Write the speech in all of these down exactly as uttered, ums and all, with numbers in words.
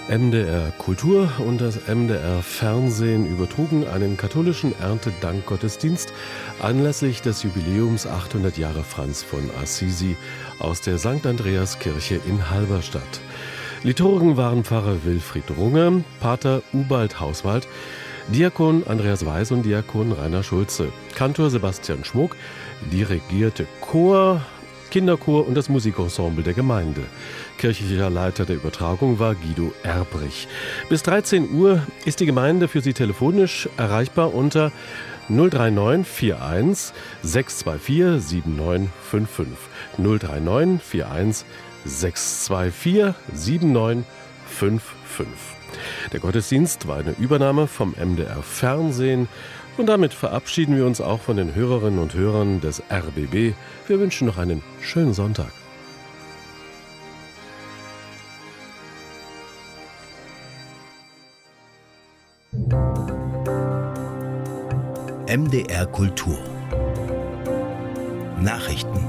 M D R Kultur und das M D R Fernsehen übertrugen einen katholischen Erntedankgottesdienst anlässlich des Jubiläums achthundert Jahre Franz von Assisi aus der Sankt Andreas Kirche in Halberstadt. Liturgen waren Pfarrer Wilfried Runge, Pater Ubald Hauswald, Diakon Andreas Weiß und Diakon Rainer Schulze, Kantor Sebastian Schmuck, dirigierte Chor, Kinderchor und das Musikensemble der Gemeinde. Kirchlicher Leiter der Übertragung war Guido Erbrich. Bis dreizehn Uhr ist die Gemeinde für Sie telefonisch erreichbar unter null drei neun vier eins sechs zwei vier sieben neun fünf fünf. null drei neun vier eins sechs zwei vier sieben neun fünf fünf. Der Gottesdienst war eine Übernahme vom M D R Fernsehen. Und damit verabschieden wir uns auch von den Hörerinnen und Hörern des R B B. Wir wünschen noch einen schönen Sonntag. M D R Kultur Nachrichten.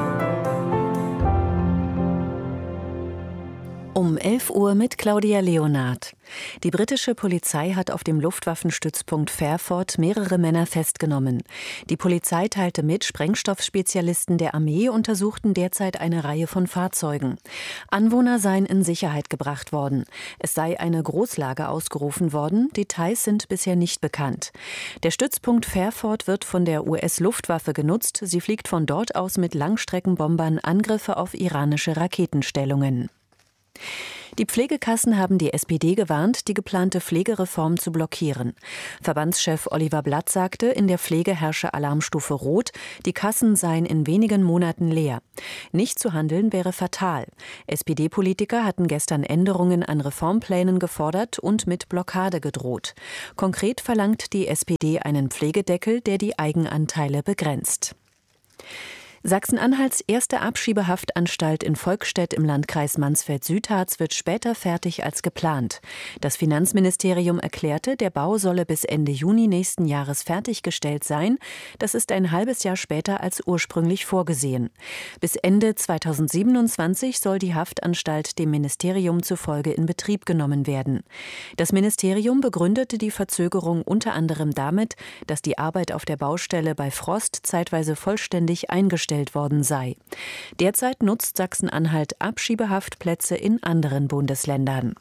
Um elf Uhr mit Claudia Leonard. Die britische Polizei hat auf dem Luftwaffenstützpunkt Fairford mehrere Männer festgenommen. Die Polizei teilte mit, Sprengstoffspezialisten der Armee untersuchten derzeit eine Reihe von Fahrzeugen. Anwohner seien in Sicherheit gebracht worden. Es sei eine Großlage ausgerufen worden. Details sind bisher nicht bekannt. Der Stützpunkt Fairford wird von der U S-Luftwaffe genutzt. Sie fliegt von dort aus mit Langstreckenbombern Angriffe auf iranische Raketenstellungen. Die Pflegekassen haben die S P D gewarnt, die geplante Pflegereform zu blockieren. Verbandschef Oliver Blatt sagte, in der Pflege herrsche Alarmstufe Rot, die Kassen seien in wenigen Monaten leer. Nicht zu handeln wäre fatal. S P D-Politiker hatten gestern Änderungen an Reformplänen gefordert und mit Blockade gedroht. Konkret verlangt die S P D einen Pflegedeckel, der die Eigenanteile begrenzt. Sachsen-Anhalts erste Abschiebehaftanstalt in Volkstedt im Landkreis Mansfeld-Südharz wird später fertig als geplant. Das Finanzministerium erklärte, der Bau solle bis Ende Juni nächsten Jahres fertiggestellt sein. Das ist ein halbes Jahr später als ursprünglich vorgesehen. Bis Ende zweitausendsiebenundzwanzig soll die Haftanstalt dem Ministerium zufolge in Betrieb genommen werden. Das Ministerium begründete die Verzögerung unter anderem damit, dass die Arbeit auf der Baustelle bei Frost zeitweise vollständig eingestellt worden sei. Derzeit nutzt Sachsen-Anhalt Abschiebehaftplätze in anderen Bundesländern.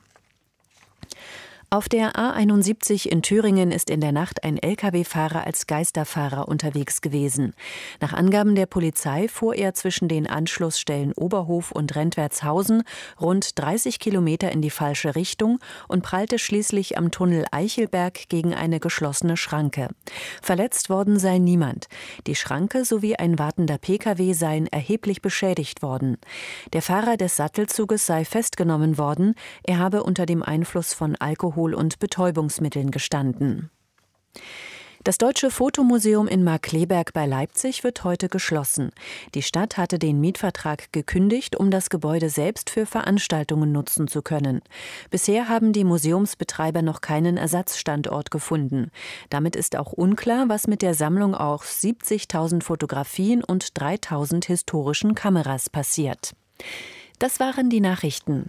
Auf der A einundsiebzig in Thüringen ist in der Nacht ein L K W-Fahrer als Geisterfahrer unterwegs gewesen. Nach Angaben der Polizei fuhr er zwischen den Anschlussstellen Oberhof und Rentwertshausen rund dreißig Kilometer in die falsche Richtung und prallte schließlich am Tunnel Eichelberg gegen eine geschlossene Schranke. Verletzt worden sei niemand. Die Schranke sowie ein wartender P K W seien erheblich beschädigt worden. Der Fahrer des Sattelzuges sei festgenommen worden. Er habe unter dem Einfluss von Alkohol und Betäubungsmitteln gestanden. Das Deutsche Fotomuseum in Markkleeberg bei Leipzig wird heute geschlossen. Die Stadt hatte den Mietvertrag gekündigt, um das Gebäude selbst für Veranstaltungen nutzen zu können. Bisher haben die Museumsbetreiber noch keinen Ersatzstandort gefunden. Damit ist auch unklar, was mit der Sammlung aus siebzigtausend Fotografien und dreitausend historischen Kameras passiert. Das waren die Nachrichten.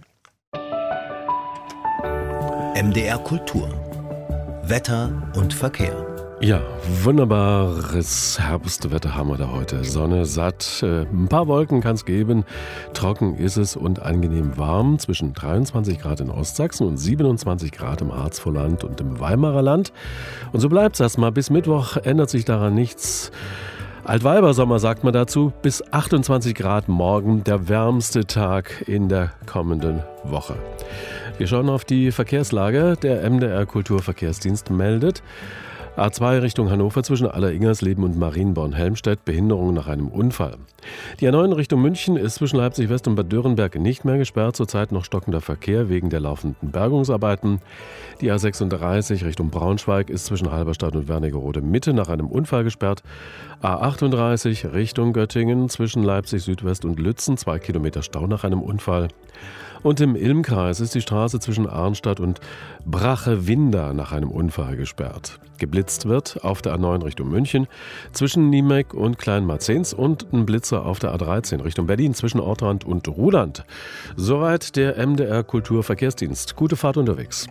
M D R Kultur. Wetter und Verkehr. Ja, wunderbares Herbstwetter haben wir da heute. Sonne, satt, ein paar Wolken kann es geben. Trocken ist es und angenehm warm. Zwischen dreiundzwanzig Grad in Ostsachsen und siebenundzwanzig Grad im Harzvorland und im Weimarer Land. Und so bleibt es erstmal. Bis Mittwoch ändert sich daran nichts. Altweibersommer sagt man dazu. Bis achtundzwanzig Grad morgen, der wärmste Tag in der kommenden Woche. Wir schauen auf die Verkehrslage. Der M D R Kulturverkehrsdienst meldet: A zwei Richtung Hannover zwischen Aller-Ingersleben und Marienborn-Helmstedt, Behinderung nach einem Unfall. Die A neun Richtung München ist zwischen Leipzig West und Bad Dürrenberg nicht mehr gesperrt, zurzeit noch stockender Verkehr wegen der laufenden Bergungsarbeiten. Die A sechsunddreißig Richtung Braunschweig ist zwischen Halberstadt und Wernigerode Mitte nach einem Unfall gesperrt. A achtunddreißig Richtung Göttingen zwischen Leipzig Südwest und Lützen, zwei Kilometer Stau nach einem Unfall. Und im Ilmkreis ist die Straße zwischen Arnstadt und Brache-Winda nach einem Unfall gesperrt. Geblitzt wird auf der A neun Richtung München zwischen Niemek und Kleinmarzens und ein Blitzer auf der A dreizehn Richtung Berlin zwischen Ortrand und Ruhland. Soweit der M D R Kulturverkehrsdienst. Gute Fahrt unterwegs.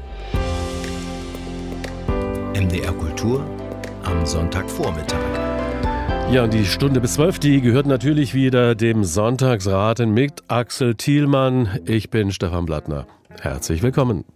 M D R Kultur am Sonntagvormittag. Ja, und die Stunde bis zwölf, die gehört natürlich wieder dem Sonntagsraten mit Axel Thielmann. Ich bin Stefan Blattner. Herzlich willkommen.